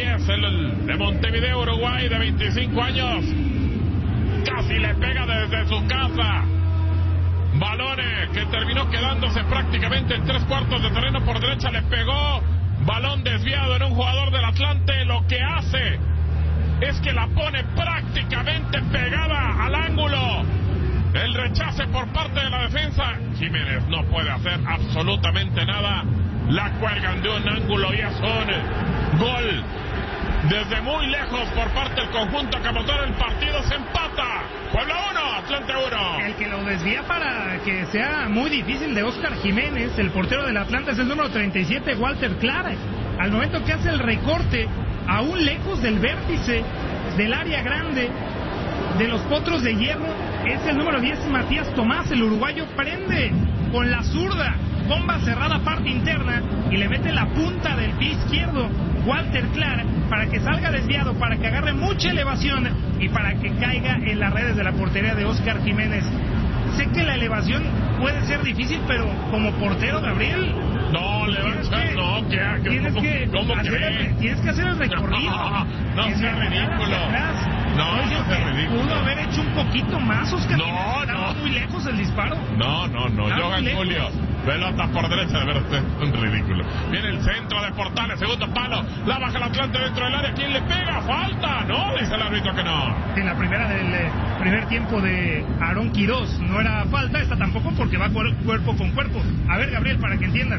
10, el de Montevideo, Uruguay, de 25 años. Casi le pega desde su casa. Balones que terminó quedándose prácticamente en 3/4 de terreno por derecha. Le pegó. Balón desviado en un jugador del Atlante. Lo que hace es que la pone prácticamente pegada al ángulo. El rechace por parte de la defensa. Jiménez no puede hacer absolutamente nada. La cuelgan de un ángulo y es un gol desde muy lejos por parte del conjunto que motor el partido. Se empata. Puebla 1, Atlante 1. El que lo desvía para que sea muy difícil de Óscar Jiménez, el portero del Atlante, es el número 37, Walter Clara. Al momento que hace el recorte, aún lejos del vértice del área grande de los Potros de Hierro, es el número 10, Matías Tomás. El uruguayo prende con la zurda, bomba cerrada parte interna, y le mete la punta del pie izquierdo Walter Clara para que salga desviado, para que agarre mucha elevación y para que caiga en las redes de la portería de Óscar Jiménez. Sé que la elevación puede ser difícil, pero como portero, Gabriel, no, le va a echar, no, tienes que hacer el recorrido. No sea ridículo. No sea ridículo. Pudo haber hecho un poquito más, Óscar. No. Muy lejos el disparo. No. Johan Julio. Pelota por derecha, de verdad, es un ridículo. Viene el centro de Portales, segundo palo. La baja el Atlante dentro del área. ¿Quién le pega? Falta. No, dice el árbitro que no. En la primera del primer tiempo de Aarón Quirós no era falta, esta tampoco, porque va cuerpo con cuerpo. A ver, Gabriel, para que entiendan.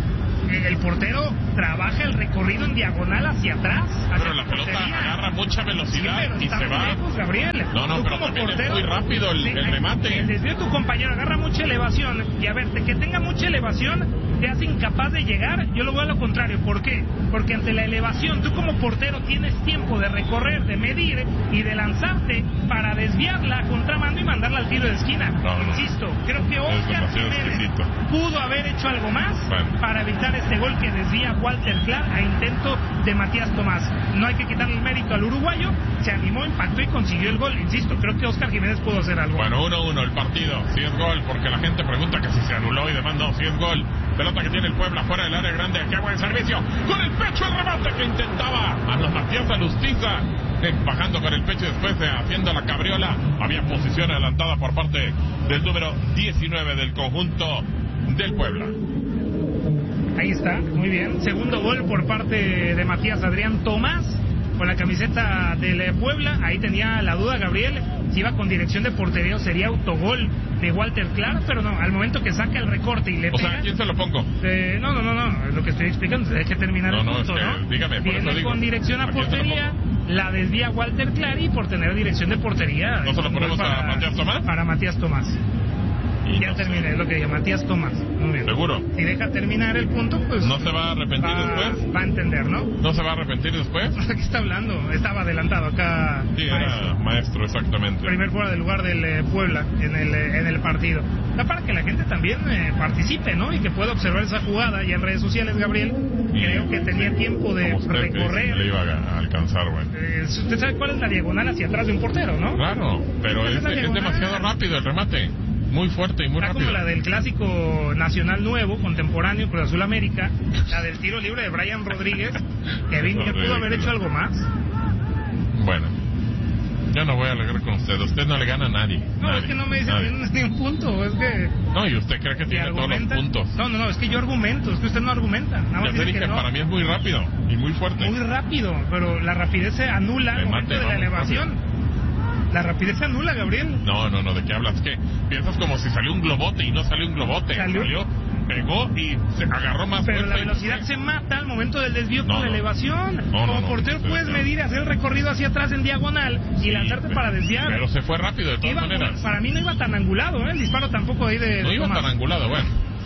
El portero trabaja el recorrido en diagonal hacia atrás. Pero la pelota agarra mucha velocidad y se va. Lejos, Gabriel. No, pero también portero, es muy rápido el remate. El desvío de tu compañero agarra mucha elevación. Y a ver, de que tenga mucha elevación te hace incapaz de llegar. Yo lo veo a lo contrario. ¿Por qué? Porque ante la elevación, tú como portero tienes tiempo de recorrer, de medir y de lanzarte para desviarla a contramano y mandarla al tiro de esquina. Insisto, creo que Óscar Jiménez pudo haber hecho algo más para evitar este gol que desvía Walter Clark a intento de Matías Tomás. No hay que quitarle el mérito al uruguayo, se animó, impactó y consiguió el gol. Insisto, creo que Óscar Jiménez pudo hacer algo. Bueno, 1-1 el partido, si es gol, porque la gente pregunta que si se anuló y demás. No, si es gol. Pelota que tiene el Puebla fuera del área grande, qué buen servicio, con el pecho el remate que intentaba a los Matías Alustiza, bajando con el pecho y después haciendo la cabriola. Había posición adelantada por parte del número 19 del conjunto del Puebla. Ahí está, muy bien. Segundo gol por parte de Matías Adrián Tomás con la camiseta del Puebla. Ahí tenía la duda Gabriel si iba con dirección de portería o sería autogol de Walter Clark, pero no, al momento que saca el recorte y le pega. O sea, ¿quién se lo pongo? No, lo que estoy explicando, hay que terminar el punto, ¿no? Dígame, viene con dirección a portería, la desvía Walter Clark y por tener dirección de portería. ¿No se lo ponemos a Matías Tomás? Para Matías Tomás. Y ya terminé, es lo que diga Matías Tomás. Muy bien. ¿Seguro? Si deja terminar el punto, pues... ¿No se va a arrepentir después? Va a entender, ¿no? ¿No se va a arrepentir después? ¿Qué está hablando? Estaba adelantado acá. Sí, era maestro, exactamente. Primer fuera de lugar del Puebla en el partido. Está para que la gente también participe, ¿no? Y que pueda observar esa jugada. Y en redes sociales, Gabriel, creo que tenía tiempo de recorrer. Le iba a alcanzar, güey. Usted sabe cuál es la diagonal hacia atrás de un portero, ¿no? Claro, pero es demasiado rápido el remate. Muy fuerte y muy rápido. Como la del clásico nacional nuevo, contemporáneo, Cruz Azul América, la del tiro libre de Brian Rodríguez, que pudo haber hecho algo más. Bueno, yo no voy a alegar con usted. Usted no le gana a nadie. No, es que no me dice ni un punto. Es que... No, y usted cree que tiene todos los puntos. No, es que yo argumento. Es que usted no argumenta. Ya te dije, para mí es muy rápido y muy fuerte. Muy rápido, pero la rapidez se anula al momento de la elevación. Rápido. La rapidez se anula, Gabriel. No, ¿de qué hablas? ¿Qué? Piensas como si salió un globote y no salió un globote. Salió, pegó y se agarró más fuerte. Pero la velocidad se mata al momento del desvío con la elevación. Como portero puedes medir, hacer el recorrido hacia atrás en diagonal y lanzarte para desviar. Pero se fue rápido de todas maneras. Para mí no iba tan angulado, el disparo tampoco ahí de... No iba tan angulado, bueno.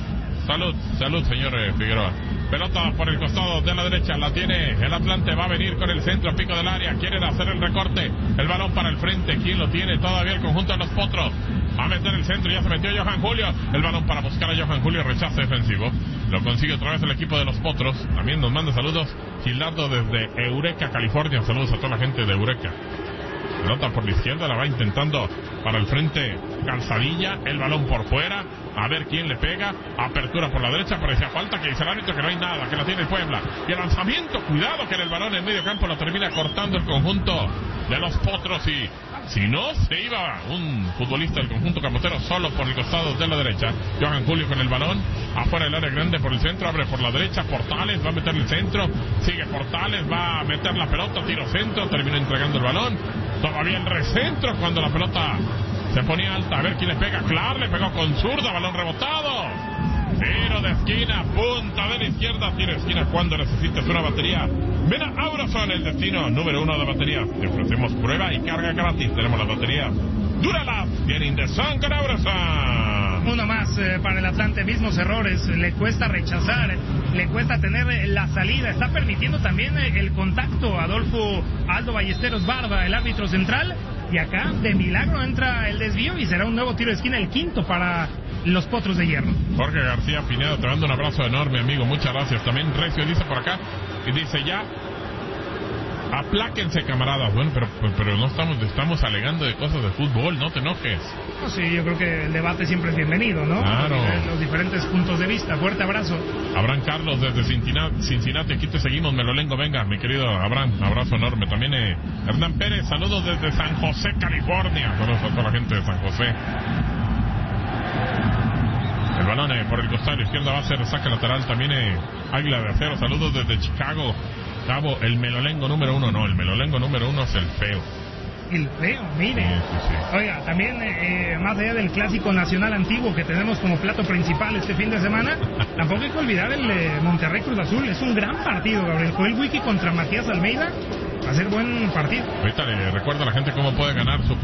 Salud, señor Figueroa. Pelota por el costado de la derecha, la tiene el Atlante, va a venir con el centro, pico del área, quieren hacer el recorte, el balón para el frente, ¿quién lo tiene? Todavía el conjunto de los Potros, a meter el centro, ya se metió Johan Julio, el balón para buscar a Johan Julio, rechazo defensivo, lo consigue otra vez el equipo de los Potros, también nos manda saludos Gilardo desde Eureka, California, saludos a toda la gente de Eureka. Pelota por la izquierda, la va intentando para el frente Calzadilla, el balón por fuera, a ver quién le pega, apertura por la derecha, parecía falta, que dice el árbitro que no hay nada, que la tiene el Puebla, y el lanzamiento, cuidado que en el balón en medio campo lo termina cortando el conjunto de los Potros, y si no se iba un futbolista del conjunto camotero solo por el costado de la derecha. Johan Julio con el balón, afuera del área grande por el centro, abre por la derecha, Portales va a meter el centro, sigue Portales, va a meter la pelota, tiro centro, termina entregando el balón, todavía el recentro cuando la pelota se ponía alta, a ver quién le pega. Clar le pegó con zurda, balón rebotado, tiro de esquina, punta de la izquierda, tiro de esquina cuando necesites una batería. Ven a Aurason, el destino número 1 de baterías. Te ofrecemos prueba y carga gratis. Tenemos las baterías Duralab, vienen de Sun con Aurason. Uno más para el Atlante, mismos errores, le cuesta rechazar, le cuesta tener la salida, está permitiendo también el contacto. Adolfo Aldo Ballesteros Barba, el árbitro central, y acá de milagro entra el desvío y será un nuevo tiro de esquina, el quinto para los Potros de Hierro. Jorge García Pinedo, te mando un abrazo enorme, amigo, muchas gracias. También Recio dice por acá, y dice ya, apláquense, camaradas. Bueno, pero no estamos alegando de cosas de fútbol, no te enojes. No, sí, yo creo que el debate siempre es bienvenido, ¿no? Claro. Los diferentes puntos de vista. Fuerte abrazo. Abraham Carlos desde Cincinnati, aquí te seguimos, Melolengo, venga, mi querido Abraham, abrazo enorme. También Hernán Pérez, saludos desde San José, California. Saludos a toda la gente de San José. El balón por el costado izquierdo va a ser saque lateral. También Águila de Acero, saludos desde Chicago. Cabo, el Melolengo número 1, no, el Melolengo número 1 es el feo. El feo, mire. Sí. Oiga, también más allá del clásico nacional antiguo que tenemos como plato principal este fin de semana, tampoco hay que olvidar el Monterrey Cruz Azul. Es un gran partido, Gabriel. Joel Wiki contra Matías Almeida. Va a ser buen partido. Ahorita le recuerdo a la gente cómo puede ganar su